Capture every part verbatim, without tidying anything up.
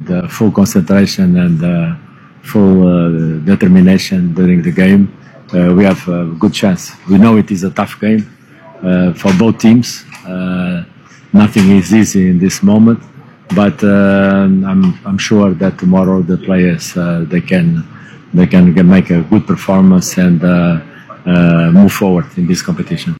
with uh, full concentration and uh, full uh, determination during the game, uh, we have a good chance. We know it is a tough game uh, for both teams. Uh, nothing is easy in this moment, but uh, I'm I'm sure that tomorrow the players uh, they can they can make a good performance and uh, uh, move forward in this competition.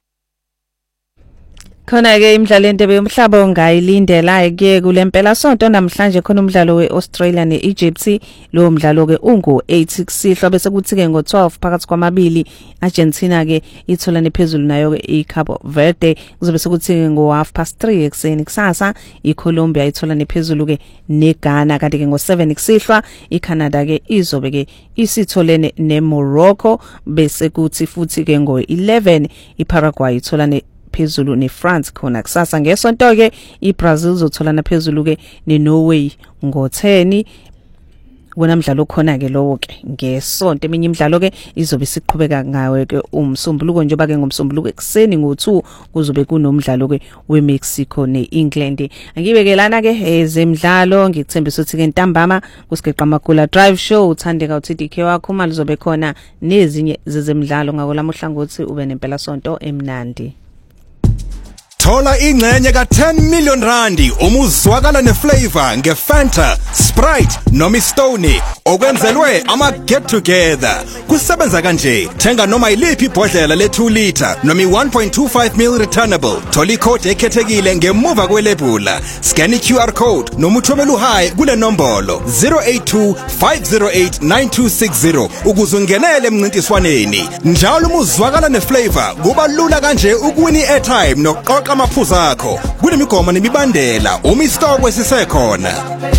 Khona ke imidlalo yentebe yomhlaba ongayilindela ke kulempela sonto namhlanje khona umdlalo weAustralia neEgypt lo mdlalo ke ungu eight kusihlwa bese kuthi ke ngo twelve phakathi kwamabili Argentina ke ithola nephezulu nayo ke iCabo Verde kuzobe sekuthi ngo half past three ekseni kusasa iColombia ithola nephezulu ke neGhana kanti ke ngo seven kusihlwa iCanada ke izobe ke isitholene neMorocco bese kuthi futhi ke ngo eleven iParaguay ithola ne phezulu neFrance khona kusasa ngesonto ke iBrazil zotholana phezulu ke neNorway ngo ten wona mdlalo khona ke lowo ke ngesonto eminye imidlalo ke izobe siqhubeka ngawe ke umsombuluko njengoba ke ngomsombuluko ekseni ngo two kuzobe kunomdlalo ke weMexico neEngland angibekelana ke ezemidlalo ngikuthembisa ukuthi ke ntambama kusigeqa magula drive show uthandeka uthi D K wakho mali zobe khona nezinye zezemidlalo ngako lamuhlangothi ube nempela sonto emnandi. Thola ingcenye ka ten million randi umuzwakala neflavor ngeFanta, Sprite noma iStone okwenzelwe ama get together. Kusebenza kanje, thenga noma iliphi ibhodlela le two liter noma one point two five mil returnable. Thola icode ekhethekile ngemuva kwelebula. Scan iQ R code noma uthobela uhayi kule nombolo zero eight two five zero eight nine two six zero ukuze ungenele emncintiswaneni. Njalo umuzwakala neflavor kuba lula kanje ukuwini airtime noqoqa amaphuzu akho kunemigomo nemibandela uma isitoko sisekhona.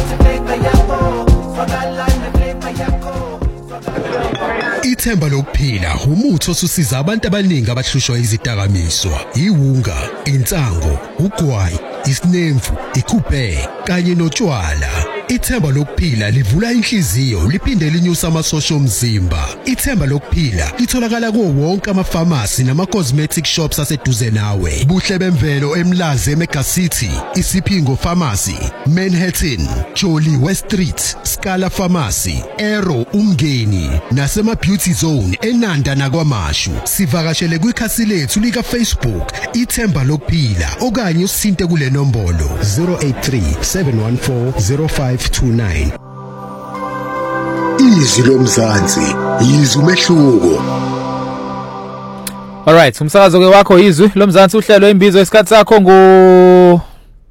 Ithemba lokuphila umuthi osusiza abantu abaningi abahlushwa izidakamizwa, iwunga, insango, ugwayi, isinemfu, ikhupe kanye notshwala. Ithemba lokuphila livula inhliziyo liphinde linyusa amasosha omzimba. Ithemba lokuphila litholakala kuwo wonke ama-pharmacy nama-cosmetic shops aseduze nawe. Buhle bemvelo eMlazi eMega City, Isipingo Pharmacy, Manhattan, Jolly West Street, Scala Pharmacy, Aero Umngeni nasema Beauty Zone eNanda nakwaMashu. Sivakashele kwikhasi lethu lika Facebook Ithemba lokuphila okanye usinte kule nombolo zero eight three seven one four zero five two nine. Izwi lomzansi, izwi umehluko. Alright, umsakazo ke wakho izwi lomzansi uhlelo imbizo isikhathi sakho ngo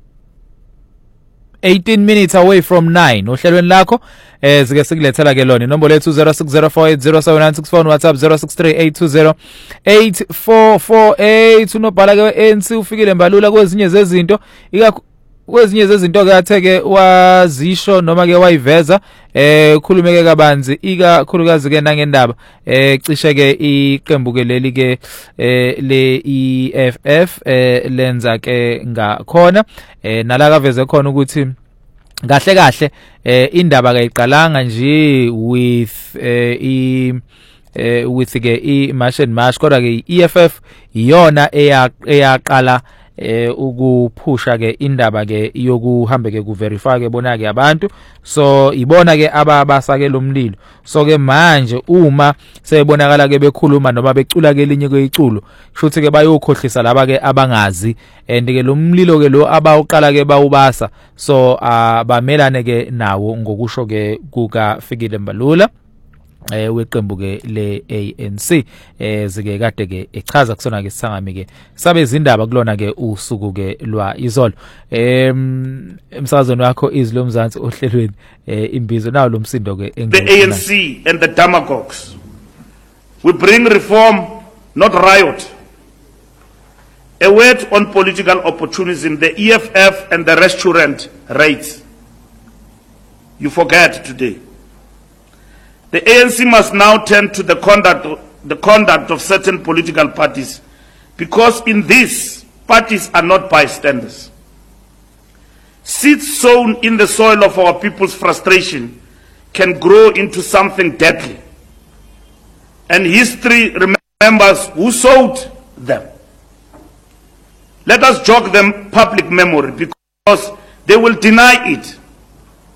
eighteen minutes away from nine ohlelweni lakho eh sike sikulethela ke lona inombolo lethu zero six zero four eight zero seven nine six four WhatsApp zero six three eight two zero eight four four eight unobhala ke N C ufikile mbalula kwezinye zezinto ikakho kwezinye zezinto ke atheke wazisho noma ke wayiveza eh ukhulumeke kabanzi ikakhulukazi ke nangendaba eh cishe ke iqembu ke leli ke eh le E F F eh lenza ke ngakhona eh nala kaveze khona ukuthi kahle kahle eh indaba kayiqalanga nje with eh i eh with ke i March and March kodwa ke E F F iyona eyaqala eh ukuphusha ke indaba ke yokuhambe ke kuverify ke bona ke abantu so ibona ke ababasake lomlilo so ke manje uma sebonakala ke bekhuluma noma becula ke linye kweyiculo shuthi ke bayokhohlisa laba ke abangazi and ke lomlilo ke lo abawuqala ke bawubasa so abamelane ke nawo ngokusho ke kuka Fikile Mbalula eh weqembu ke le A N C eh zike kade ke echaza kusona ke sisangami ke sabe izindaba kulona ke usuku ke lwa izolo em emsazweni wakho izwi lomzansi ohlelweni eh imbizo nawo lo msindo ke the A N C and the demagogues we bring reform not riot. A word on political opportunism, the E F F and the restaurant raids. You forget today. The A N C must now turn to the conduct, the conduct of certain political parties, because in this, parties are not bystanders. Seeds sown in the soil of our people's frustration can grow into something deadly. And history remembers who sowed them. Let us jog them public memory, because they will deny it.